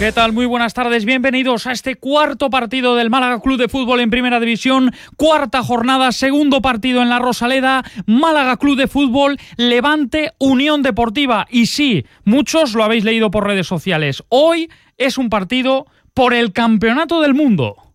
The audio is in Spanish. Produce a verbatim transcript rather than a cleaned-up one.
¿Qué tal? Muy buenas tardes, bienvenidos a este cuarto partido del Málaga Club de Fútbol en Primera División, cuarta jornada, segundo partido en la Rosaleda, Málaga Club de Fútbol, Levante, Unión Deportiva. Y sí, muchos lo habéis leído por redes sociales, hoy es un partido por el Campeonato del Mundo.